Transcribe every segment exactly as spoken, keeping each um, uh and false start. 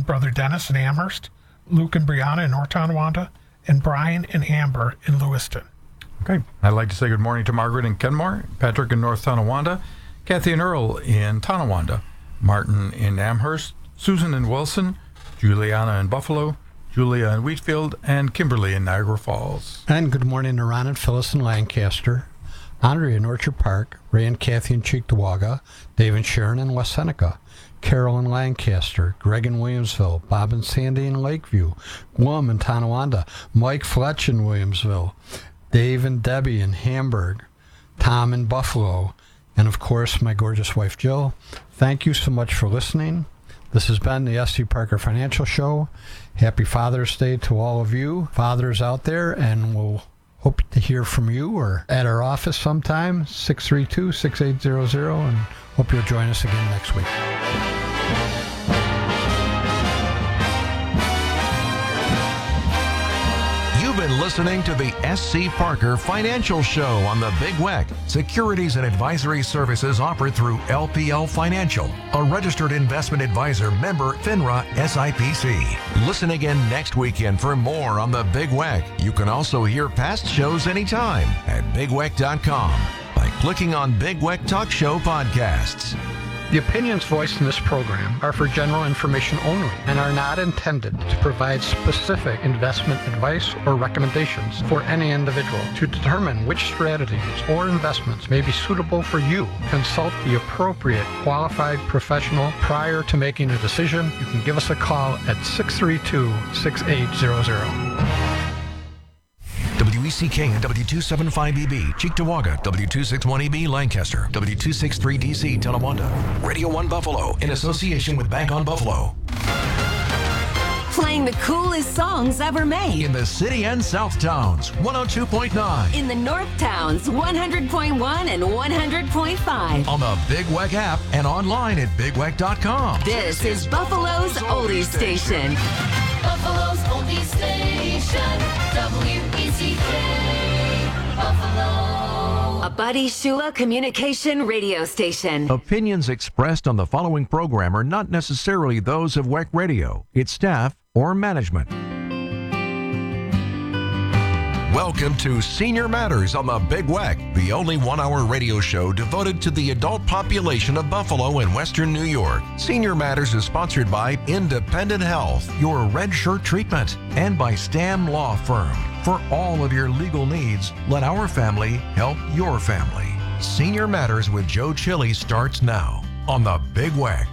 Brother Dennis in Amherst, Luke and Brianna in North Tonawanda, and Brian and Amber in Lewiston. Okay. I'd like to say good morning to Margaret in Kenmore, Patrick in North Tonawanda, Kathy and Earl in Tonawanda, Martin in Amherst, Susan in Wilson, Juliana in Buffalo, Julia in Wheatfield, and Kimberly in Niagara Falls. And good morning to Ron and Phyllis in Lancaster, Andre in Orchard Park, Ray and Kathy in Cheektowaga, Dave and Sharon in West Seneca, Carol in Lancaster, Greg in Williamsville, Bob and Sandy in Lakeview, Glum in Tonawanda, Mike Fletch in Williamsville, Dave and Debbie in Hamburg, Tom in Buffalo, and of course my gorgeous wife Jill. Thank you so much for listening. This has been the S C Parker Financial Show. Happy Father's Day to all of you fathers out there, and we'll hope to hear from you or at our office sometime, six three two, six eight zero zero, and hope you'll join us again next week. You've been listening to the S C Parker Financial Show on the Big W E C. Securities and advisory services offered through L P L Financial, a registered investment advisor, member FINRA S I P C. Listen again next weekend for more on the Big W E C. You can also hear past shows anytime at big w e c dot com by clicking on Big W E C Talk Show Podcasts. The opinions voiced in this program are for general information only and are not intended to provide specific investment advice or recommendations for any individual. To determine which strategies or investments may be suitable for you, consult the appropriate qualified professional prior to making a decision. You can give us a call at six three two, six eight zero zero. W E C K and W two seventy-five E B, Cheektowaga, W two sixty-one E B, Lancaster, W two sixty-three D C, Tonawanda, Radio one Buffalo, in association with Bank on Buffalo. Playing the coolest songs ever made. In the city and South Towns, one oh two point nine. In the North Towns, one hundred point one and one hundred point five. On the Big W E C app and online at big w e c dot com. This is Buffalo's Oldie Station. Buffalo's Oldie Station, W E C K, Buffalo. A Buddy Shula Communication radio station. Opinions expressed on the following program are not necessarily those of W E C Radio, its staff, or management. Welcome to Senior Matters on the Big W E C, the only one-hour radio show devoted to the adult population of Buffalo and Western New York. Senior Matters is sponsored by Independent Health, your red shirt treatment, and by Stam Law Firm. For all of your legal needs, let our family help your family. Senior Matters with Joe Chili starts now on the Big W E C.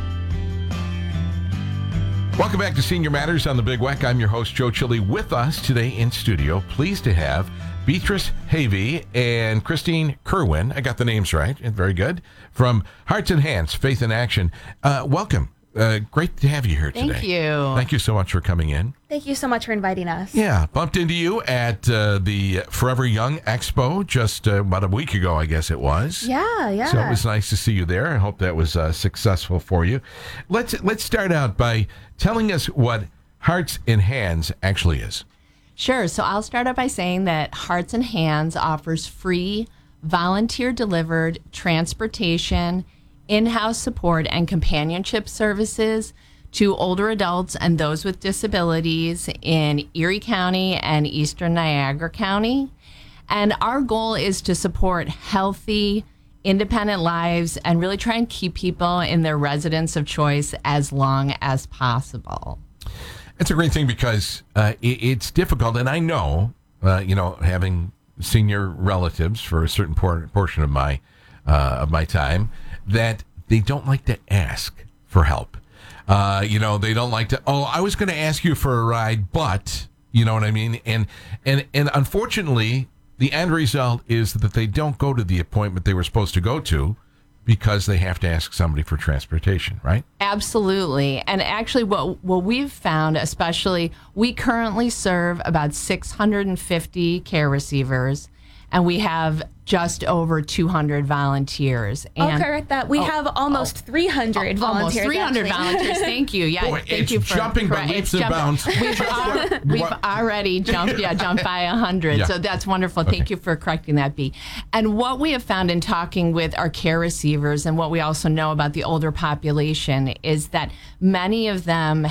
Welcome back to Senior Matters on the Big W E C. I'm your host, Joe Chili. With us today in studio, pleased to have Beatrice Havey and Christine Kerwin. I got the names right. Very good. From Hearts and Hands, Faith in Action. Uh, welcome. Uh, great to have you here today. Thank you. Thank you so much for coming in. Thank you so much for inviting us. Yeah, bumped into you at uh, the Forever Young Expo just uh, about a week ago, I guess it was. Yeah, yeah. So it was nice to see you there. I hope that was uh, successful for you. Let's let's start out by telling us what Hearts and Hands actually is. Sure. So I'll start out by saying that Hearts and Hands offers free, volunteer-delivered transportation, in-house support, and companionship services to older adults and those with disabilities in Erie County and Eastern Niagara County. And our goal is to support healthy, independent lives and really try and keep people in their residence of choice as long as possible. It's a great thing because uh, it, it's difficult, and I know, uh, you know, having senior relatives for a certain por- portion of my uh, of my time, that they don't like to ask for help. Uh, you know, they don't like to, oh, I was going to ask you for a ride, but, you know what I mean? And, and, and unfortunately, the end result is that they don't go to the appointment they were supposed to go to because they have to ask somebody for transportation, right? Absolutely. And actually what what we've found, especially, we currently serve about six hundred fifty care receivers, and we have just over two hundred volunteers. I'll And, correct that. We oh, have almost oh, three hundred oh, almost volunteers. three hundred actually. volunteers. Thank you. Yeah, Boy, thank it's you for jumping by correct- leaps it's and bounds. We've, al- we've already jumped, yeah, jumped by one hundred. Yeah. So that's wonderful. Thank Okay. you for correcting that, B. And what we have found in talking with our care receivers and what we also know about the older population is that many of them